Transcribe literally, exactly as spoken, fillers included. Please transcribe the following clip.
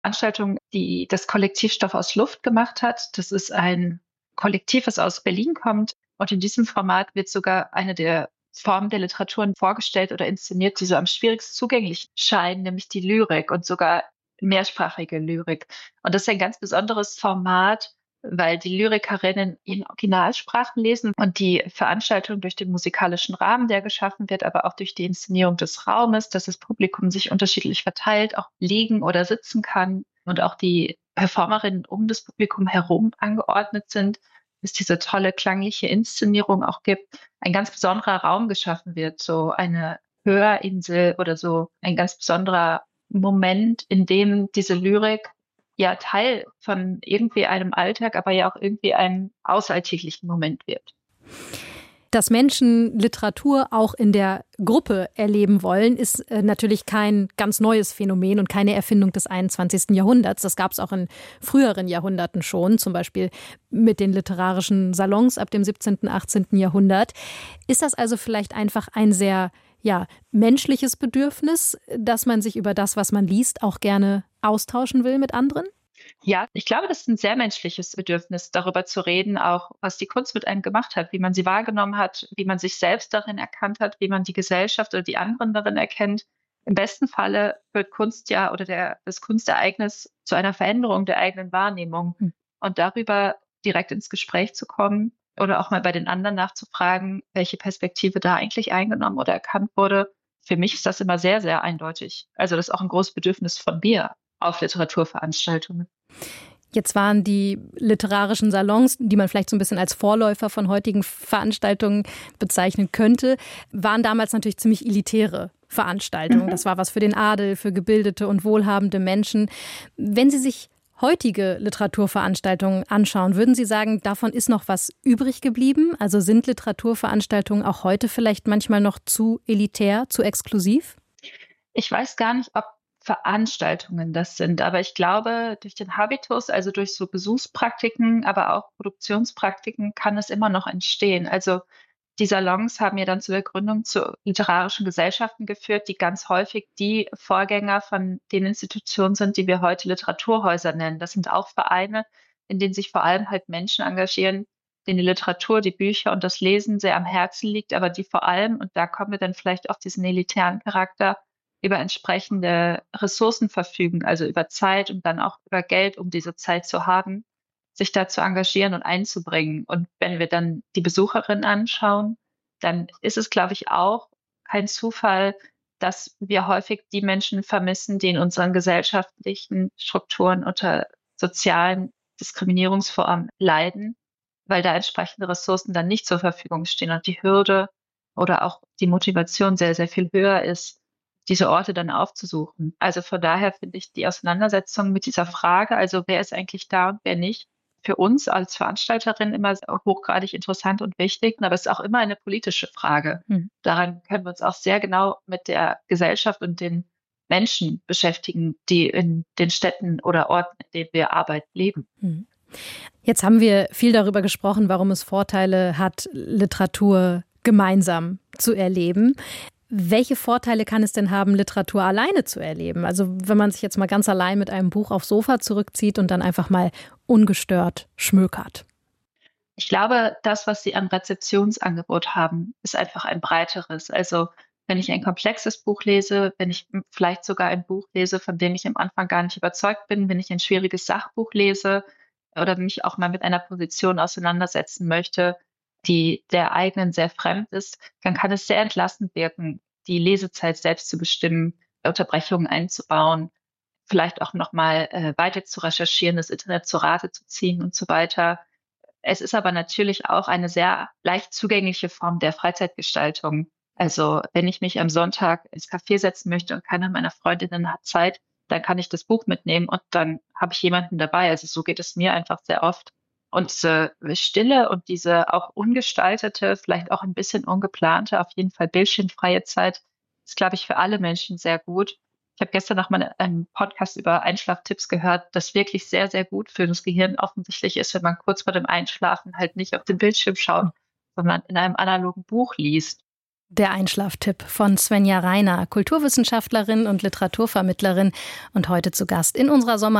Veranstaltung, die das Kollektiv Stoff aus Luft gemacht hat. Das ist ein Kollektiv, das aus Berlin kommt. Und in diesem Format wird sogar eine der Formen der Literatur vorgestellt oder inszeniert, die so am schwierigst zugänglich scheinen, nämlich die Lyrik und sogar mehrsprachige Lyrik. Und das ist ein ganz besonderes Format, weil die Lyrikerinnen in Originalsprachen lesen und die Veranstaltung durch den musikalischen Rahmen, der geschaffen wird, aber auch durch die Inszenierung des Raumes, dass das Publikum sich unterschiedlich verteilt, auch liegen oder sitzen kann und auch die Performerinnen um das Publikum herum angeordnet sind, es diese tolle klangliche Inszenierung auch gibt, ein ganz besonderer Raum geschaffen wird, so eine Hörinsel oder so ein ganz besonderer Moment, in dem diese Lyrik ja Teil von irgendwie einem Alltag, aber ja auch irgendwie einem außeralltäglichen Moment wird. Dass Menschen Literatur auch in der Gruppe erleben wollen, ist äh, natürlich kein ganz neues Phänomen und keine Erfindung des einundzwanzigsten Jahrhunderts. Das gab es auch in früheren Jahrhunderten schon, zum Beispiel mit den literarischen Salons ab dem siebzehnten, achtzehnten Jahrhundert. Ist das also vielleicht einfach ein sehr ja, menschliches Bedürfnis, dass man sich über das, was man liest, auch gerne austauschen will mit anderen? Ja, ich glaube, das ist ein sehr menschliches Bedürfnis, darüber zu reden, auch was die Kunst mit einem gemacht hat, wie man sie wahrgenommen hat, wie man sich selbst darin erkannt hat, wie man die Gesellschaft oder die anderen darin erkennt. Im besten Falle wird Kunst ja oder der, das Kunstereignis zu einer Veränderung der eigenen Wahrnehmung. Hm. Und darüber direkt ins Gespräch zu kommen oder auch mal bei den anderen nachzufragen, welche Perspektive da eigentlich eingenommen oder erkannt wurde. Für mich ist das immer sehr, sehr eindeutig. Also das ist auch ein großes Bedürfnis von mir auf Literaturveranstaltungen. Jetzt waren die literarischen Salons, die man vielleicht so ein bisschen als Vorläufer von heutigen Veranstaltungen bezeichnen könnte, waren damals natürlich ziemlich elitäre Veranstaltungen. Mhm. Das war was für den Adel, für gebildete und wohlhabende Menschen. Wenn Sie sich heutige Literaturveranstaltungen anschauen, würden Sie sagen, davon ist noch was übrig geblieben? Also sind Literaturveranstaltungen auch heute vielleicht manchmal noch zu elitär, zu exklusiv? Ich weiß gar nicht, ob Veranstaltungen das sind, aber ich glaube, durch den Habitus, also durch so Besuchspraktiken, aber auch Produktionspraktiken, kann es immer noch entstehen. Also die Salons haben ja dann zur Gründung zu literarischen Gesellschaften geführt, die ganz häufig die Vorgänger von den Institutionen sind, die wir heute Literaturhäuser nennen. Das sind auch Vereine, in denen sich vor allem halt Menschen engagieren, denen die Literatur, die Bücher und das Lesen sehr am Herzen liegt, aber die vor allem, und da kommen wir dann vielleicht auf diesen elitären Charakter, über entsprechende Ressourcen verfügen, also über Zeit und dann auch über Geld, um diese Zeit zu haben, sich da zu engagieren und einzubringen. Und wenn wir dann die Besucherinnen anschauen, dann ist es, glaube ich, auch kein Zufall, dass wir häufig die Menschen vermissen, die in unseren gesellschaftlichen Strukturen unter sozialen Diskriminierungsformen leiden, weil da entsprechende Ressourcen dann nicht zur Verfügung stehen und die Hürde oder auch die Motivation sehr, sehr viel höher ist, diese Orte dann aufzusuchen. Also von daher finde ich die Auseinandersetzung mit dieser Frage, also wer ist eigentlich da und wer nicht, für uns als Veranstalterin immer hochgradig interessant und wichtig, aber es ist auch immer eine politische Frage. Hm. Daran können wir uns auch sehr genau mit der Gesellschaft und den Menschen beschäftigen, die in den Städten oder Orten, in denen wir arbeiten, leben. Hm. Jetzt haben wir viel darüber gesprochen, warum es Vorteile hat, Literatur gemeinsam zu erleben. Welche Vorteile kann es denn haben, Literatur alleine zu erleben? Also wenn man sich jetzt mal ganz allein mit einem Buch aufs Sofa zurückzieht und dann einfach mal ungestört schmökert. Ich glaube, das, was Sie am Rezeptionsangebot haben, ist einfach ein breiteres. Also wenn ich ein komplexes Buch lese, wenn ich vielleicht sogar ein Buch lese, von dem ich am Anfang gar nicht überzeugt bin, wenn ich ein schwieriges Sachbuch lese oder mich auch mal mit einer Position auseinandersetzen möchte, die der eigenen sehr fremd ist, dann kann es sehr entlastend wirken, die Lesezeit selbst zu bestimmen, Unterbrechungen einzubauen, vielleicht auch nochmal äh, weiter zu recherchieren, das Internet zu Rate zu ziehen und so weiter. Es ist aber natürlich auch eine sehr leicht zugängliche Form der Freizeitgestaltung. Also wenn ich mich am Sonntag ins Café setzen möchte und keiner meiner Freundinnen hat Zeit, dann kann ich das Buch mitnehmen und dann habe ich jemanden dabei. Also so geht es mir einfach sehr oft. Und diese Stille und diese auch ungestaltete, vielleicht auch ein bisschen ungeplante, auf jeden Fall bildschirmfreie Zeit ist, glaube ich, für alle Menschen sehr gut. Ich habe gestern noch mal einen Podcast über Einschlaftipps gehört, das wirklich sehr, sehr gut für das Gehirn offensichtlich ist, wenn man kurz vor dem Einschlafen halt nicht auf den Bildschirm schaut, sondern in einem analogen Buch liest. Der Einschlaftipp von Svenja Rainer, Kulturwissenschaftlerin und Literaturvermittlerin und heute zu Gast in unserer Sommer